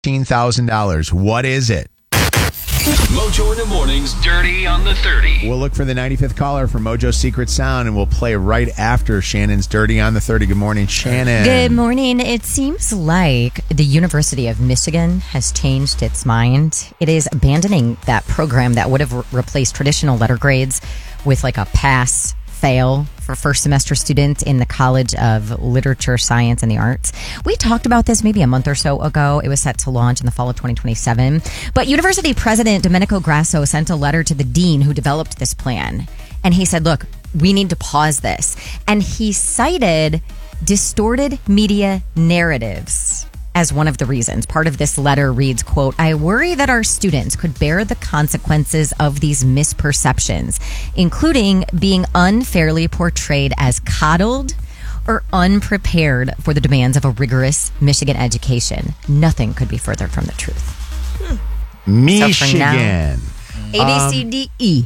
$15,000. What is it? Mojo in the Morning's Dirty on the 30. We'll look for the 95th caller for Mojo's Secret Sound, and we'll play right after Shannon's Dirty on the 30. Good morning, Shannon. Good morning. It seems like the University of Michigan has changed its mind. It is abandoning that program that would have replaced traditional letter grades with like a pass-fail for first semester students in the College of Literature, Science, and the Arts. We talked about this maybe a month or so ago. It was set to launch in the fall of 2027. But University President Domenico Grasso sent a letter to the dean who developed this plan. And he said, look, we need to pause this. And he cited distorted media narratives as one of the reasons. Part of this letter reads, quote, I worry that our students could bear the consequences of these misperceptions, including being unfairly portrayed as coddled or unprepared for the demands of a rigorous Michigan education. Nothing could be further from the truth. Michigan. So for now, A, B, C, D, E.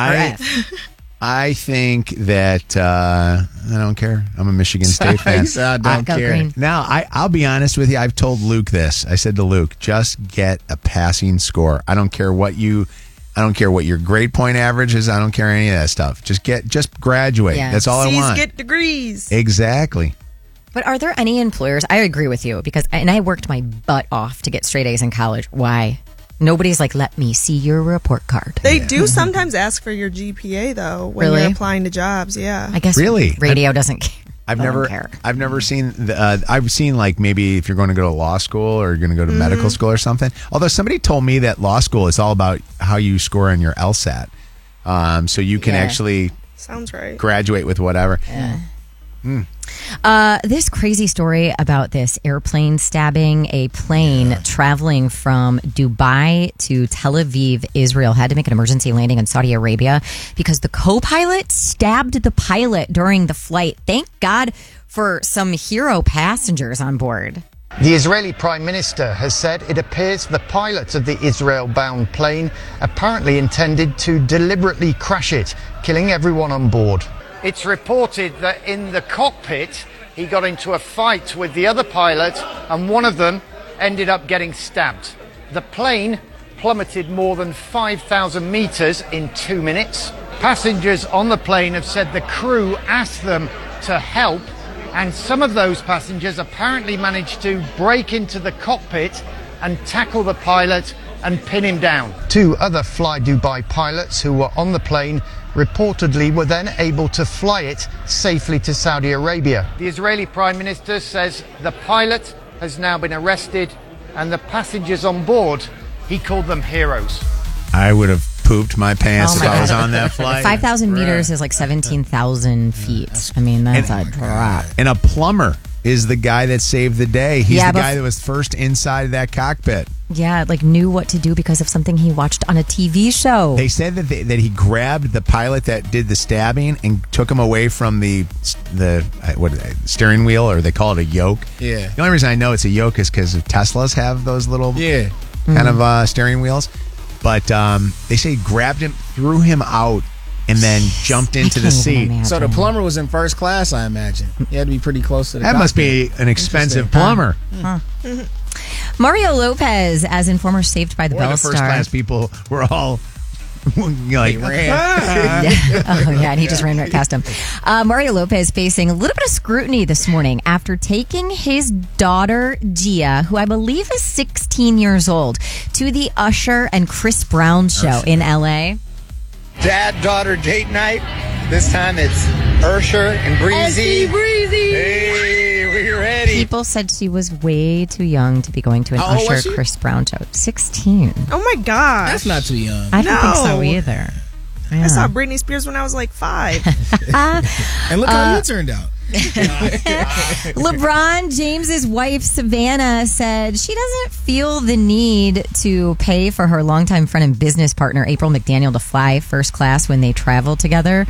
I think that I don't care. I'm a Michigan State fan. I don't care. Green. Now, I'll be honest with you. I've told Luke this. I said to Luke, just get a passing score. I don't care what your grade point average is. I don't care any of that stuff. Just graduate. Yeah. That's all I C's want. get degrees. Exactly. But are there any employers? I agree with you and I worked my butt off to get straight A's in college. Why? Nobody's like, let me see your report card. They do sometimes ask for your GPA though when Really? you're applying to jobs. Yeah. I guess Really? radio doesn't care. I've They don't never care. seen. I've seen like maybe if you're going to go to law school or you're going to go to medical school or something. Although somebody told me that law school is all about how you score on your LSAT, so you can Yeah. actually Sounds right. graduate with whatever. This crazy story about this airplane stabbing. A plane traveling from Dubai to Tel Aviv, Israel, had to make an emergency landing in Saudi Arabia because the co-pilot stabbed the pilot during the flight. Thank God for some hero passengers on board. The Israeli Prime Minister has said it appears the pilot of the Israel-bound plane apparently intended to deliberately crash it, killing everyone on board. It's reported that in the cockpit, he got into a fight with the other pilot and one of them ended up getting stabbed. The plane plummeted more than 5,000 meters in 2 minutes. Passengers on the plane have said the crew asked them to help, and some of those passengers apparently managed to break into the cockpit and tackle the pilot and pin him down. 2 other Fly Dubai pilots who were on the plane reportedly were then able to fly it safely to Saudi Arabia. The Israeli Prime Minister says the pilot has now been arrested and the passengers on board, he called them heroes. I would have pooped my pants Oh if my I was God. on that flight. 5,000 meters is like 17,000 feet. I mean, that's a drop. And a plumber is the guy that saved the day. He's Yeah, the but- guy that was first inside that cockpit. Yeah, like knew what to do because of something he watched on a TV show. They said that he grabbed the pilot that did the stabbing and took him away from the steering wheel, or they call it a yoke. Yeah. The only reason I know it's a yoke is because Teslas have those little Yeah. kind of steering wheels. But they say he grabbed him, threw him out, and then jumped into the can't even seat. imagine. So the plumber was in first class, I imagine. He had to be pretty close to the That must cockpit. be an expensive plumber. Mario Lopez, as in former Saved by the Or Bell the first star. class people were all like, Oh, yeah, and he just ran right past him. Mario Lopez facing a little bit of scrutiny this morning after taking his daughter, Gia, who I believe is 16 years old, to the Usher and Chris Brown show in L.A. Dad-daughter date night. This time it's Usher and Breezy. Hey, we ready. People said she was way too young to be going to an How old was Usher she? Chris Brown show. 16. Oh my gosh. That's not too young. I don't think so No. either. I saw Britney Spears when I was like 5. And look how you turned out. LeBron James's wife Savannah said she doesn't feel the need to pay for her longtime friend and business partner April McDaniel to fly first class when they travel together.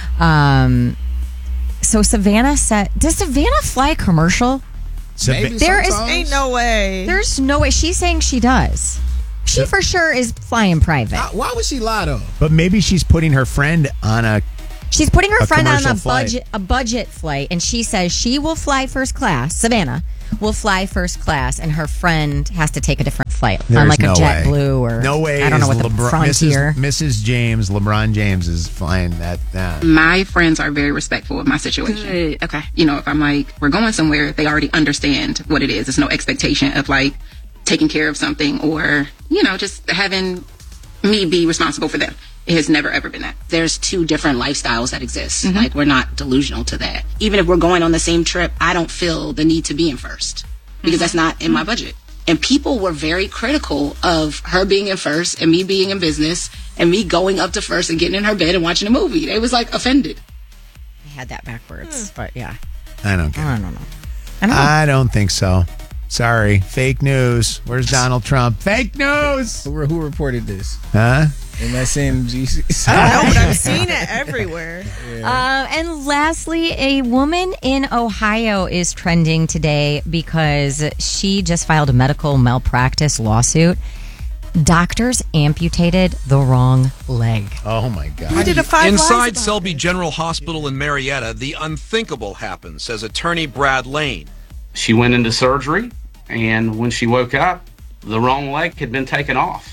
So Savannah said, "Does Savannah fly a commercial?" Maybe There is- sometimes. Ain't no way. There's no way. She's saying she does. She for sure is flying private. Why would she lie though? but maybe she's putting her friend on a. She's putting her A friend on commercial flight. a budget flight, and she says she will fly first class, Savannah, will fly first class, and her friend has to take a different flight on There's like no a way. JetBlue or No way. I don't know is what the LeBron- Frontier. Mrs. James, LeBron James is flying that. My friends are very respectful of my situation. Good. Okay. You know, if I'm like, we're going somewhere, they already understand what it is. There's no expectation of like taking care of something or, you know, just having me be responsible for them. It has never, ever been that. There's two different lifestyles that exist. Like, we're not delusional to that. Even if we're going on the same trip, I don't feel the need to be in first because that's not in my budget. And people were very critical of her being in first and me being in business and me going up to first and getting in her bed and watching a movie. They was like offended. I had that backwards, but yeah. I don't care. I don't know. I don't think so. Sorry. Fake news. Where's Donald Trump? Fake news. Who reported this? Huh? MSNBC. I don't know, but I've seen it everywhere. And lastly, a woman in Ohio is trending today because she just filed a medical malpractice lawsuit. Doctors amputated the wrong leg. Oh my God. I did a 5 Inside Lies about Selby it. General Hospital in Marietta, the unthinkable happened, says attorney Brad Lane. She went into surgery, and when she woke up, the wrong leg had been taken off.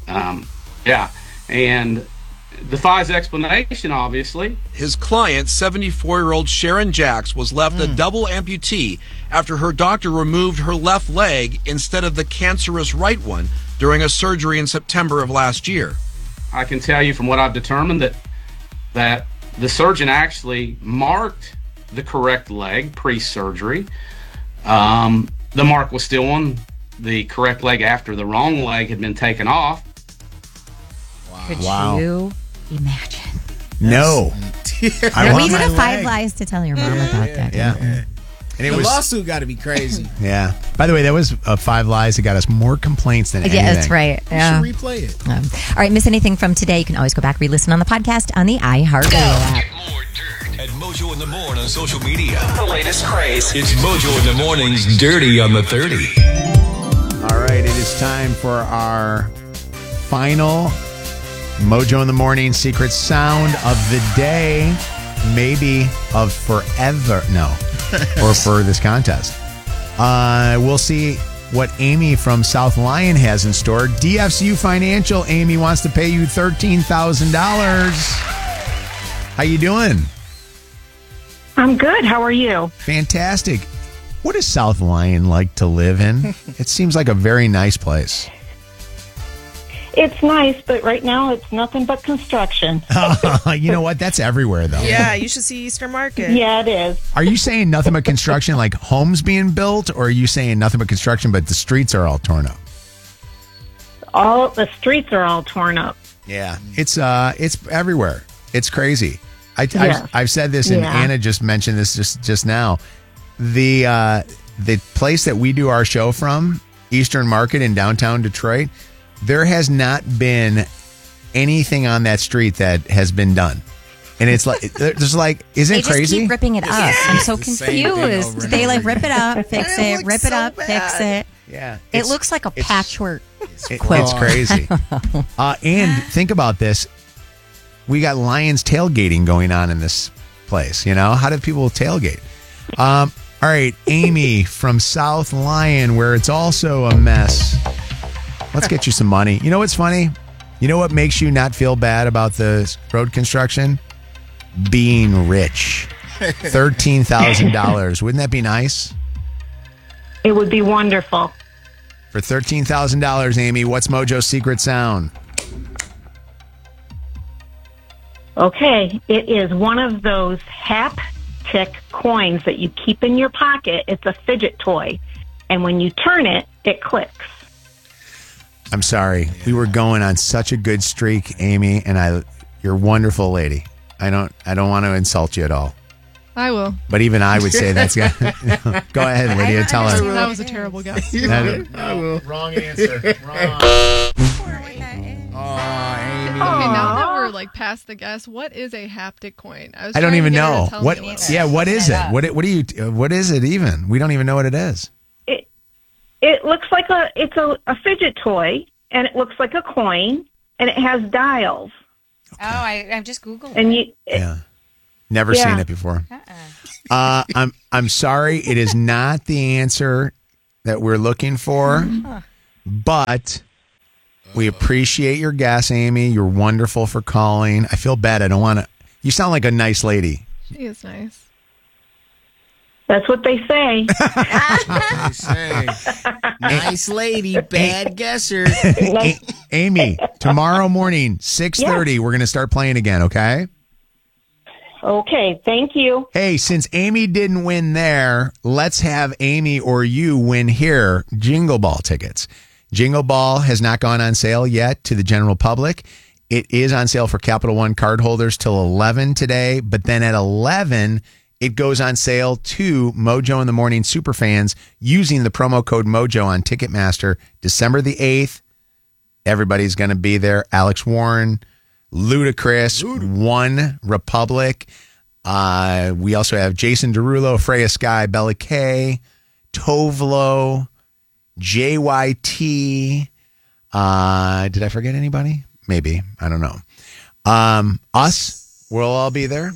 And defies explanation, obviously. His client, 74-year-old Sharon Jacks, was left a double amputee after her doctor removed her left leg instead of the cancerous right one during a surgery in September of last year. I can tell you from what I've determined that the surgeon actually marked the correct leg pre-surgery. The mark was still on the correct leg after the wrong leg had been taken off. Could Wow. you imagine? No. We did a 5 Lies to tell your mom about that. Yeah. And it The was. lawsuit got to be crazy. Yeah. By the way, that was 5 Lies that got us more complaints than anything. Yeah, that's right. Yeah. You should replay it. All right, miss anything from today, you can always go back, re-listen on the podcast on the iHeartRadio app. Get more dirt at Mojo in the Morning on social media. The latest craze. It's Mojo in the Morning's Dirty on the 30. All right. It is time for our final Mojo in the Morning secret sound of the day. Maybe of forever. No. Or for this contest. We'll see what Amy from South Lyon has in store. DFCU Financial, Amy wants to pay you $13,000. How you doing? I'm good. How are you? Fantastic. What is South Lyon like to live in? It seems like a very nice place. It's nice, but right now it's nothing but construction. You know what? That's everywhere, though. Yeah, you should see Eastern Market. Yeah, it is. Are you saying nothing but construction, like homes being built, or are you saying nothing but construction, but the streets are all torn up? All the streets are all torn up. Yeah, it's everywhere. It's crazy. Yeah. I've said this, and Yeah. Anna just mentioned this just now. The place that we do our show from, Eastern Market in downtown Detroit, there has not been anything on that street that has been done. And it's like, there's like, isn't They it just crazy? keep ripping it up. I'm so It's the same thing over confused. and They over like rip it up, fix It it, looks rip it so up, bad. fix it. Yeah. It looks like a patchwork. It's quilt. crazy. And think about this. We got Lions tailgating going on in this place. You know, how do people tailgate? All right, Amy from South Lyon, where it's also a mess. Let's get you some money. You know what's funny? You know what makes you not feel bad about the road construction? Being rich. $13,000. Wouldn't that be nice? It would be wonderful. For $13,000, Amy, what's Mojo's secret sound? Okay, it is one of those haptic coins that you keep in your pocket. It's a fidget toy. And when you turn it, it clicks. I'm sorry. We were going on such a good streak, Amy, and you're a wonderful lady. I don't want to insult you at all. I will. But even I would say that's go ahead, Lydia, tell her. That was a terrible guess. Wrong answer. Wrong. Okay, now that we're like past the guess, what is a haptic coin? I don't trying even to get her know. to tell What me yeah, what is it? What is it even? We don't even know what it is. It looks like it's a fidget toy, and it looks like a coin, and it has dials. Oh, I'm just Googling And it. yeah. Never Yeah. seen it before. I'm sorry. It is not the answer that we're looking for, but we appreciate your guess, Amy. You're wonderful for calling. I feel bad. I don't want to. You sound like a nice lady. She is nice. That's what they say. Nice lady, bad guesser. Amy, tomorrow morning, 6:30, we're going to start playing again, okay? Okay, thank you. Hey, since Amy didn't win there, let's have Amy or you win here Jingle Ball tickets. Jingle Ball has not gone on sale yet to the general public. It is on sale for Capital One card holders till 11 today, but then at 11, it goes on sale to Mojo in the Morning superfans using the promo code Mojo on Ticketmaster December the 8th. Everybody's going to be there. Alex Warren, Ludacris, One Republic. We also have Jason Derulo, Freya Sky, Bella K, Tovlo, JYT. Did I forget anybody? Maybe. I don't know. Us, we'll all be there.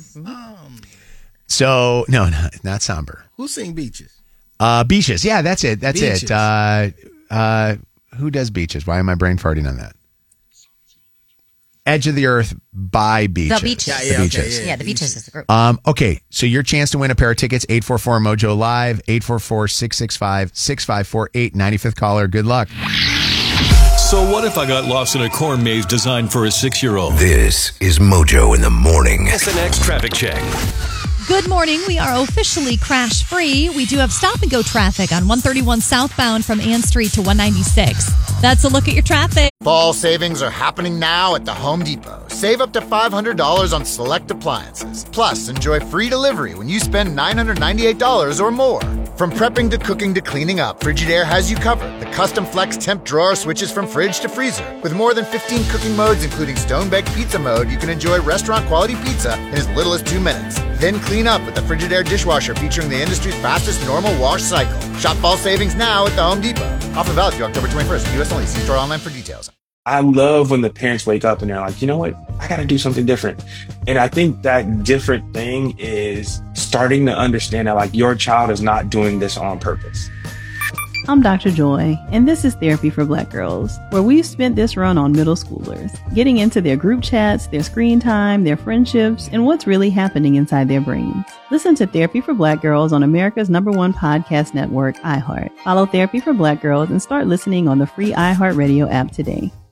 So, no, not Somber. Who sing Beaches? Beaches. Yeah, that's it. That's Beaches. it. Who does Beaches? Why am I brain farting on that? Edge of the Earth by Beaches. The Beaches. The Beaches. Yeah, the Beaches is the group. Okay, so your chance to win a pair of tickets, 844-MOJO Live, 844-665-6548, 95th caller. Good luck. So what if I got lost in a corn maze designed for a 6-year-old? This is Mojo in the Morning. SNX Traffic Check. Good morning. We are officially crash free. We do have stop and go traffic on 131 southbound from Ann Street to 196. That's a look at your traffic. Fall savings are happening now at the Home Depot. Save up to $500 on select appliances. Plus, enjoy free delivery when you spend $998 or more. From prepping to cooking to cleaning up, Frigidaire has you covered. The custom flex temp drawer switches from fridge to freezer. With more than 15 cooking modes, including stone-baked pizza mode, you can enjoy restaurant-quality pizza in as little as 2 minutes. Then clean up with the Frigidaire dishwasher featuring the industry's fastest normal wash cycle. Shop fall savings now at the Home Depot. Offer valid through October 21st. U.S. only. See store online for details. I love when the parents wake up and they're like, you know what? I got to do something different. And I think that different thing is starting to understand that like your child is not doing this on purpose. I'm Dr. Joy, and this is Therapy for Black Girls, where we've spent this run on middle schoolers, getting into their group chats, their screen time, their friendships, and what's really happening inside their brains. Listen to Therapy for Black Girls on America's #1 podcast network, iHeart. Follow Therapy for Black Girls and start listening on the free iHeartRadio app today.